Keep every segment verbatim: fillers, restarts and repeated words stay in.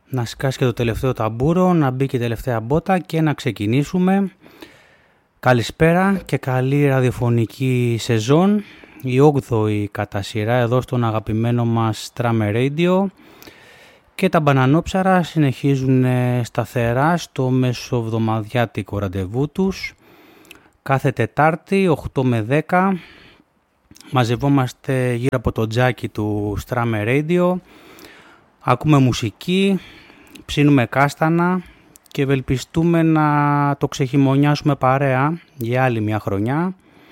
να σκάσει και το τελευταίο ταμπούρο, να μπει και η τελευταία μπότα και να ξεκινήσουμε. Καλησπέρα και καλή ραδιοφωνική σεζόν, η όγδοη κατά σειρά εδώ στον αγαπημένο μας Trame Radio, και τα μπανανόψαρα συνεχίζουν σταθερά στο μεσοβδομαδιάτικο ραντεβού τους. Κάθε Τετάρτη οκτώ με δέκα μαζευόμαστε γύρω από το τζάκι του Trame Radio, ακούμε μουσική, ψήνουμε κάστανα και ευελπιστούμε να το ξεχειμωνιάσουμε παρέα για άλλη μια χρονιά.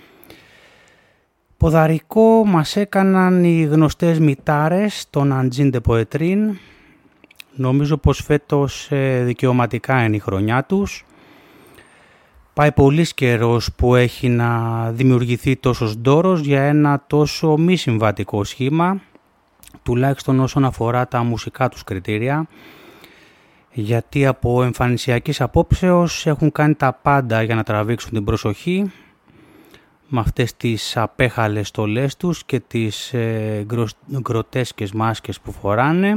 Ποδαρικό μας έκαναν οι γνωστές μητάρες των Αντζίν ντε Ποετρίν. Νομίζω πως φέτος δικαιωματικά είναι η χρονιά τους. Πάει πολύς καιρός που έχει να δημιουργηθεί τόσος ντόρος για ένα τόσο μη συμβατικό σχήμα, τουλάχιστον όσον αφορά τα μουσικά τους κριτήρια, γιατί από εμφανισιακής απόψεως έχουν κάνει τα πάντα για να τραβήξουν την προσοχή με αυτές τις απέχαλες στολές τους και τις ε, γκροτέσκες μάσκες που φοράνε.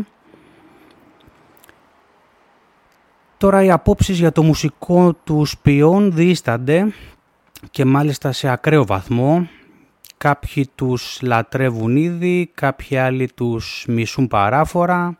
Τώρα οι απόψεις για το μουσικό τους ποιόν διείστανται και μάλιστα σε ακραίο βαθμό. Κάποιοι τους λατρεύουν ήδη, κάποιοι άλλοι τους μισούν παράφορα.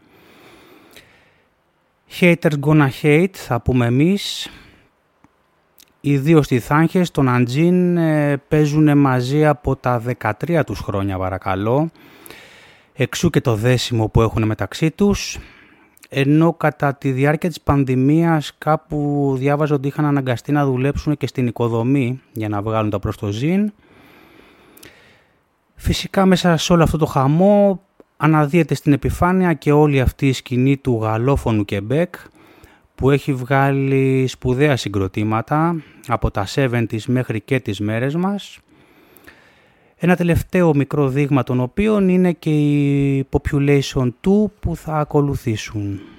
Haters gonna hate, θα πούμε εμείς. Οι δύο στιθάνχες των Αντζίν ε, παίζουν μαζί από τα δεκατρία τους χρόνια, παρακαλώ. Εξού και το δέσιμο που έχουν μεταξύ τους. Ενώ κατά τη διάρκεια της πανδημίας κάπου διάβαζα ότι είχαν αναγκαστεί να δουλέψουν και στην οικοδομή για να βγάλουν τα προς το ζήν. Φυσικά μέσα σε όλο αυτό το χαμό αναδύεται στην επιφάνεια και όλη αυτή η σκηνή του γαλλόφωνου Quebec, που έχει βγάλει σπουδαία συγκροτήματα από τα εβδομήντα μέχρι και τις μέρες μας. Ένα τελευταίο μικρό δείγμα των οποίων είναι και οι Population δύο που θα ακολουθήσουν.